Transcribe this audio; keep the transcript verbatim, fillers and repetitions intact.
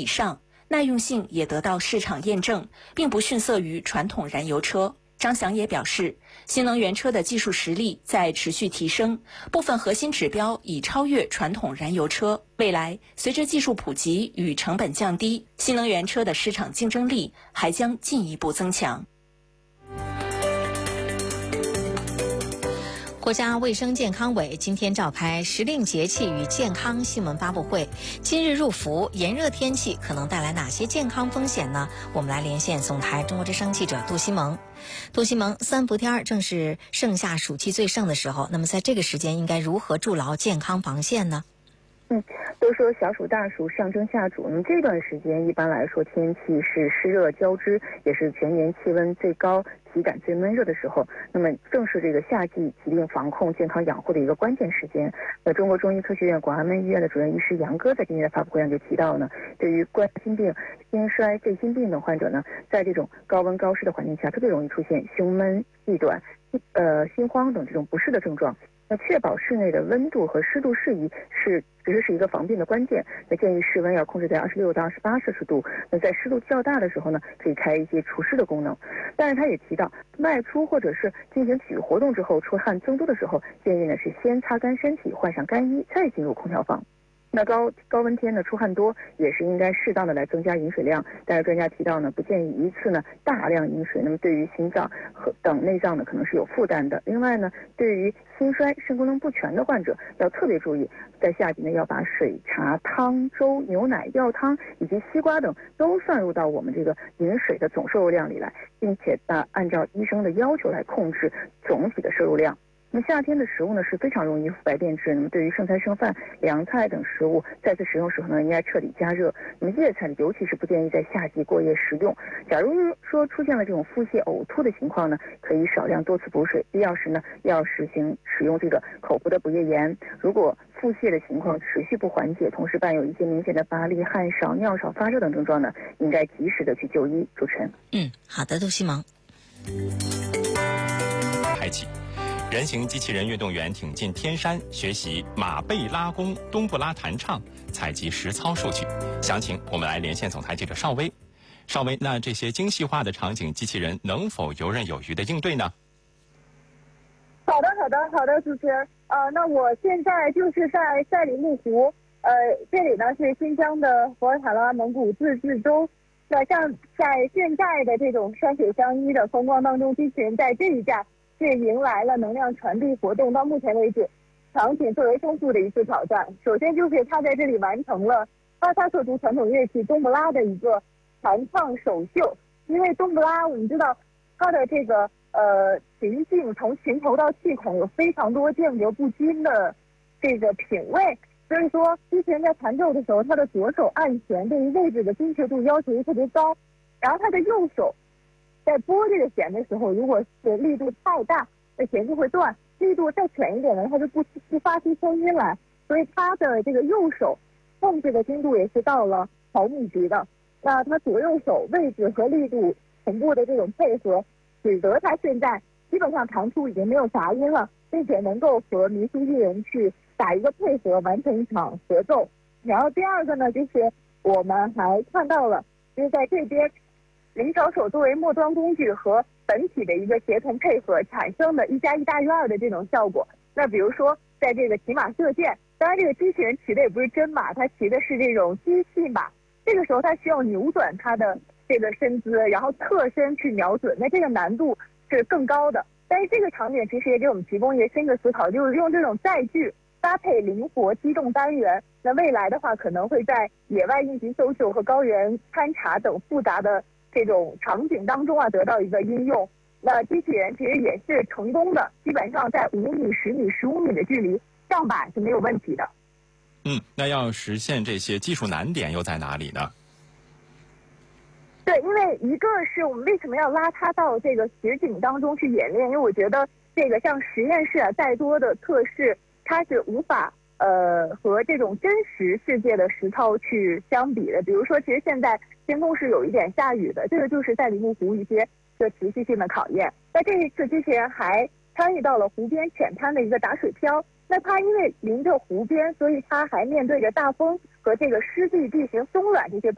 上，耐用性也得到市场验证，并不逊色于传统燃油车。张翔也表示，新能源车的技术实力在持续提升，部分核心指标已超越传统燃油车。未来，随着技术普及与成本降低，新能源车的市场竞争力还将进一步增强。 国家卫生健康委今天召开时令节气与健康新闻发布会。今日入伏，炎热天气可能带来哪些健康风险呢？我们来连线总台中国之声记者杜西蒙。杜西蒙，三伏天正是盛夏暑气最盛的时候，那么在这个时间应该如何筑牢健康防线呢？ 嗯，都说小暑大暑上蒸下煮，那么这段时间一般来说天气是湿热交织，也是全年气温最高、体感最闷热的时候，那么正是这个夏季疾病防控、健康养护的一个关键时间。那中国中医科学院广安门医院的主任医师杨哥在今天的发布会上就提到呢，对于冠心病、心衰、肺心病等患者呢，在这种高温高湿的环境下，特别容易出现胸闷、气短、呃心慌等这种不适的症状。那确保室内的温度和湿度适宜是其实是一个防病的关键。那建议室温要控制在二十六到二十八摄氏度。那在湿度较大的时候呢，可以开一些除湿的功能。但是他也提到，外出或者是进行体育活动之后出汗增多的时候，建议呢是先擦干身体，换上干衣，再进入空调房。那高高温天呢，出汗多也是应该适当的来增加饮水量，但是专家提到呢，不建议一次呢大量饮水，那么对于心脏和等内脏呢可能是有负担的。另外呢，对于心衰、肾功能不全的患者要特别注意，在夏季呢要把水、茶、汤、粥、牛奶、药汤以及西瓜等都算入到我们这个饮水的总摄入量里来，并且呢按照医生的要求来控制总体的摄入量。那么夏天的食物呢是非常容易腐败变质，那么对于剩菜剩饭、凉菜等食物再次食用时候呢，应该彻底加热。那么叶菜尤其是不建议在夏季过夜食用。假如说出现了这种腹泻、呕吐的情况呢，可以少量多次补水，必要时呢要实行使用这个口服的补液盐。如果腹泻的情况持续不缓解，同时伴有一些明显的乏力、汗少、尿少、发热等症状呢，应该及时的去就医。主持人， 嗯，好的，杜西蒙。 开启。人形机器人运动员挺进天山学习马背拉弓、冬不拉弹唱，采集实操数据。详情我们来连线总台记者邵薇。邵薇，那这些精细化的场景，机器人能否游刃有余的应对呢？ 好的，好的，好的，主持人。呃，那我现在就是在赛里木湖，呃，这里呢是新疆的博尔塔拉蒙古自治州。那像在现在的这种山水相依的风光当中，机器人在这一站是迎来了能量传递活动到目前为止场景最为丰富的一次挑战。首先就是他在这里完成了哈萨克族传统乐器冬不拉的一个弹唱首秀。因为冬不拉我们知道它的这个呃琴颈从琴头到气孔有非常多间隔不均的这个品位，所以说机器人在弹奏的时候，他的左手按弦对于位置的精确度要求特别高，然后他的右手在拨这个弦的时候，如果是力度太大，那弦就会断；力度再浅一点呢，它就不不发出声音来。所以他的这个右手控制的精度也是到了毫米级的。那他左右手位置和力度同步的这种配合，使得他现在基本上弹出已经没有杂音了，并且能够和民俗艺人去打一个配合，完成一场合奏。然后第二个呢，就是我们还看到了，就是在这边灵巧手作为末端工具和本体的一个协同配合产生的一加一大于二的这种效果。那比如说在这个骑马射箭，当然这个机器人骑的也不是真马，它骑的是这种机器马，这个时候它需要扭转它的这个身姿，然后侧身去瞄准，那这个难度是更高的。但是这个场景其实也给我们提供一个新的思考，就是用这种载具搭配灵活机动单元，那未来的话可能会在野外应急搜救和高原勘察等复杂的这种场景当中啊得到一个应用。那机器人其实也是成功的，基本上在五米、十米、十五米的距离上板是没有问题的。 嗯，那要实现这些技术难点又在哪里呢？ 对，因为一个是我们为什么要拉它到这个实景当中去演练，因为我觉得这个像实验室啊，再多的测试，它是无法呃和这种真实世界的实操去相比的。比如说，其实现在天空是有一点下雨的，这个就是赛里木湖一些的持续性的考验。那这一次机器人还参与到了湖边浅滩的一个打水漂，那它因为临着湖边，所以它还面对着大风和这个湿地地形松软这些